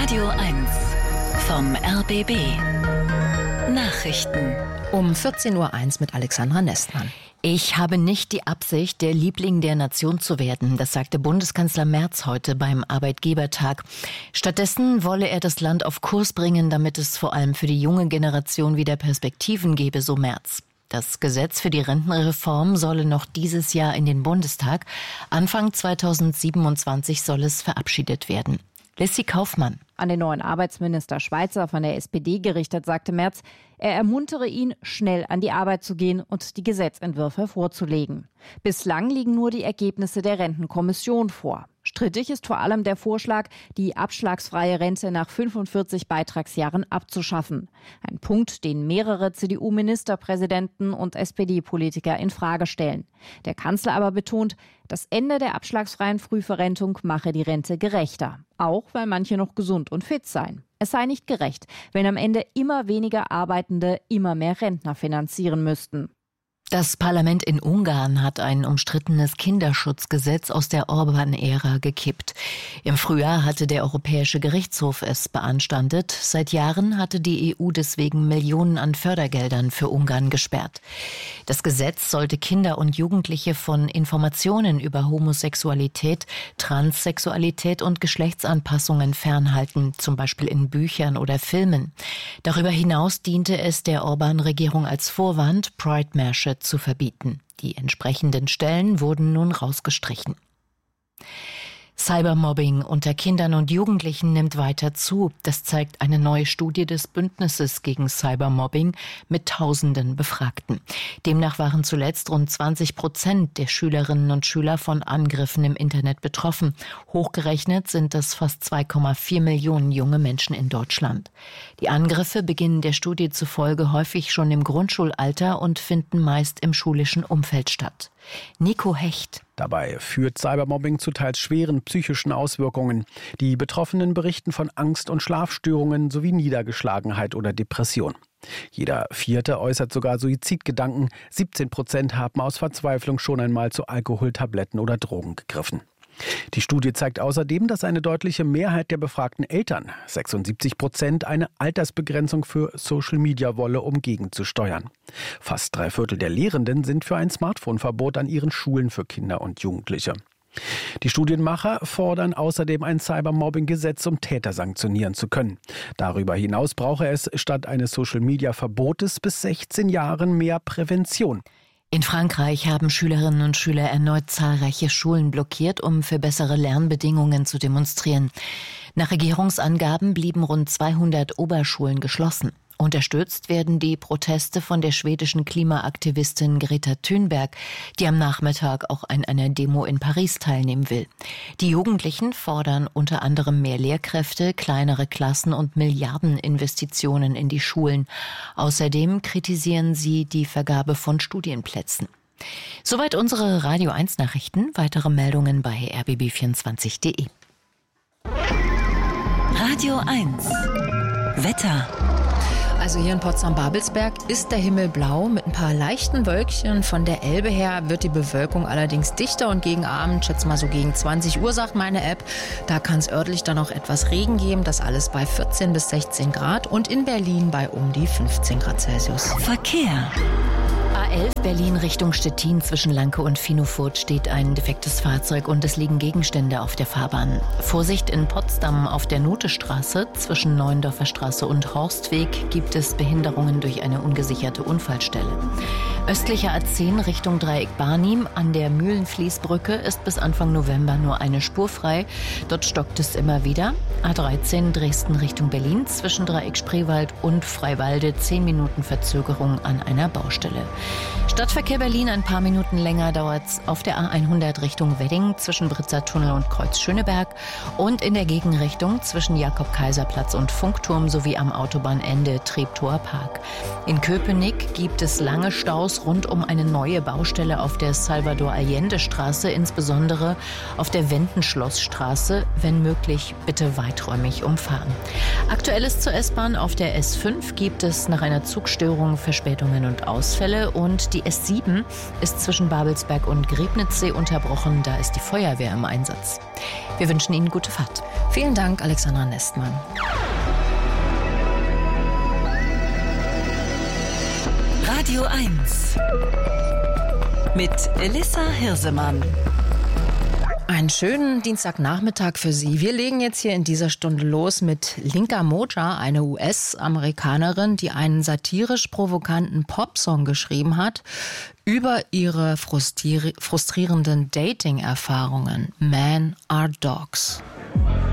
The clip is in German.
Radio 1 vom RBB. Nachrichten. Um 14.01 Uhr mit Alexandra Nestmann. Ich habe nicht die Absicht, der Liebling der Nation zu werden. Das sagte Bundeskanzler Merz heute beim Arbeitgebertag. Stattdessen wolle er das Land auf Kurs bringen, damit es vor allem für die junge Generation wieder Perspektiven gebe, so Merz. Das Gesetz für die Rentenreform solle noch dieses Jahr in den Bundestag. Anfang 2027 soll es verabschiedet werden. Lissy Kaufmann. An den neuen Arbeitsminister Schweizer von der SPD gerichtet, sagte Merz, er ermuntere ihn, schnell an die Arbeit zu gehen und die Gesetzentwürfe vorzulegen. Bislang liegen nur die Ergebnisse der Rentenkommission vor. Strittig ist vor allem der Vorschlag, die abschlagsfreie Rente nach 45 Beitragsjahren abzuschaffen. Ein Punkt, den mehrere CDU-Ministerpräsidenten und SPD-Politiker in Frage stellen. Der Kanzler aber betont, das Ende der abschlagsfreien Frühverrentung mache die Rente gerechter. Auch weil manche noch gesund und fit seien. Es sei nicht gerecht, wenn am Ende immer weniger Arbeitende immer mehr Rentner finanzieren müssten. Das Parlament in Ungarn hat ein umstrittenes Kinderschutzgesetz aus der Orban-Ära gekippt. Im Frühjahr hatte der Europäische Gerichtshof es beanstandet. Seit Jahren hatte die EU deswegen Millionen an Fördergeldern für Ungarn gesperrt. Das Gesetz sollte Kinder und Jugendliche von Informationen über Homosexualität, Transsexualität und Geschlechtsanpassungen fernhalten, zum Beispiel in Büchern oder Filmen. Darüber hinaus diente es der Orban-Regierung als Vorwand, Pride-Märsche zu verbieten. Die entsprechenden Stellen wurden nun rausgestrichen. Cybermobbing unter Kindern und Jugendlichen nimmt weiter zu. Das zeigt eine neue Studie des Bündnisses gegen Cybermobbing mit Tausenden Befragten. Demnach waren zuletzt rund 20% der Schülerinnen und Schüler von Angriffen im Internet betroffen. Hochgerechnet sind das fast 2,4 Millionen junge Menschen in Deutschland. Die Angriffe beginnen der Studie zufolge häufig schon im Grundschulalter und finden meist im schulischen Umfeld statt. Nico Hecht. Dabei führt Cybermobbing zu teils schweren psychischen Auswirkungen. Die Betroffenen berichten von Angst- und Schlafstörungen sowie Niedergeschlagenheit oder Depression. Jeder Vierte äußert sogar Suizidgedanken. 17% haben aus Verzweiflung schon einmal zu Alkohol, Tabletten oder Drogen gegriffen. Die Studie zeigt außerdem, dass eine deutliche Mehrheit der befragten Eltern, 76%, eine Altersbegrenzung für Social Media wolle, um gegenzusteuern. Fast 3/4 der Lehrenden sind für ein Smartphone-Verbot an ihren Schulen für Kinder und Jugendliche. Die Studienmacher fordern außerdem ein Cybermobbing-Gesetz, um Täter sanktionieren zu können. Darüber hinaus brauche es statt eines Social-Media-Verbotes bis 16 Jahren mehr Prävention. In Frankreich haben Schülerinnen und Schüler erneut zahlreiche Schulen blockiert, um für bessere Lernbedingungen zu demonstrieren. Nach Regierungsangaben blieben rund 200 Oberschulen geschlossen. Unterstützt werden die Proteste von der schwedischen Klimaaktivistin Greta Thunberg, die am Nachmittag auch an einer Demo in Paris teilnehmen will. Die Jugendlichen fordern unter anderem mehr Lehrkräfte, kleinere Klassen und Milliardeninvestitionen in die Schulen. Außerdem kritisieren sie die Vergabe von Studienplätzen. Soweit unsere Radio 1 Nachrichten. Weitere Meldungen bei rbb24.de. Radio 1 Wetter. Also hier in Potsdam-Babelsberg ist der Himmel blau mit ein paar leichten Wölkchen. Von der Elbe her wird die Bewölkung allerdings dichter und gegen Abend, schätze mal so gegen 20 Uhr, sagt meine App, da kann es örtlich dann noch etwas Regen geben. Das alles bei 14 bis 16 Grad und in Berlin bei um die 15 Grad Celsius. Verkehr. A11 Berlin Richtung Stettin zwischen Lanke und Finofurt steht ein defektes Fahrzeug und es liegen Gegenstände auf der Fahrbahn. Vorsicht in Potsdam auf der Notestraße zwischen Neuendorfer Straße und Horstweg gibt es Behinderungen durch eine ungesicherte Unfallstelle. Östlicher A10 Richtung Dreieck Barnim an der Mühlenfließbrücke ist bis Anfang November nur eine Spur frei. Dort stockt es immer wieder. A13 Dresden Richtung Berlin zwischen Dreieck Spreewald und Freiwalde 10 Minuten Verzögerung an einer Baustelle. Stadtverkehr Berlin ein paar Minuten länger dauert es auf der A100 Richtung Wedding zwischen Britzer Tunnel und Kreuz Schöneberg und in der Gegenrichtung zwischen Jakob-Kaiser-Platz und Funkturm sowie am Autobahnende Treptower Park. In Köpenick gibt es lange Staus rund um eine neue Baustelle auf der Salvador-Allende-Straße, insbesondere auf der Wendenschlossstraße. Wenn möglich, bitte weiträumig umfahren. Aktuelles zur S-Bahn: Auf der S5 gibt es nach einer Zugstörung Verspätungen und Ausfälle und und die S7 ist zwischen Babelsberg und Griebnitzsee unterbrochen. Da ist die Feuerwehr im Einsatz. Wir wünschen Ihnen gute Fahrt. Vielen Dank, Alexandra Nestmann. Radio 1 mit Elissa Hirsemann. Einen schönen Dienstagnachmittag für Sie. Wir legen jetzt hier in dieser Stunde los mit Linka Moja, eine US-Amerikanerin, die einen satirisch provokanten Popsong geschrieben hat über ihre frustrierenden Dating-Erfahrungen. Men are Dogs.